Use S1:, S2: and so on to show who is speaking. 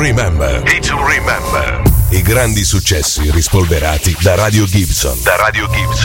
S1: Remember. Hit to Remember. I grandi successi rispolverati da Radio Gibson.